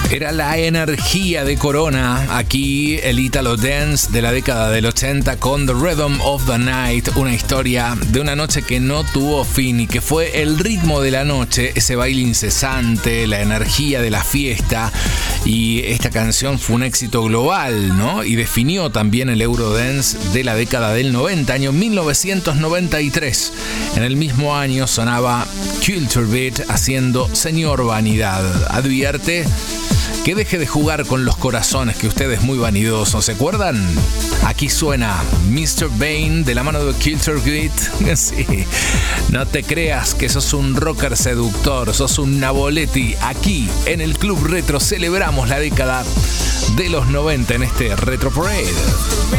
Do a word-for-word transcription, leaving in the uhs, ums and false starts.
Era la energía de Corona, aquí el Italo Dance de la década del ochenta con The Rhythm of the Night, una historia de una noche que no tuvo fin y que fue el ritmo de la noche, ese baile incesante, la energía de la fiesta, y esta canción fue un éxito global, ¿no? Y definió también el Eurodance de la década del noventa, año mil novecientos noventa y tres. En el mismo año sonaba Culture Beat haciendo Señor Vanidad. Advierte que deje de jugar con los corazones, que usted es muy vanidoso. ¿Se acuerdan? Aquí suena mister Bane de la mano de Culture Beat. Sí. No te creas que sos un rocker seductor, sos un Naboletti. Aquí en el Club Retro celebramos la década de los noventa en este Retro Parade.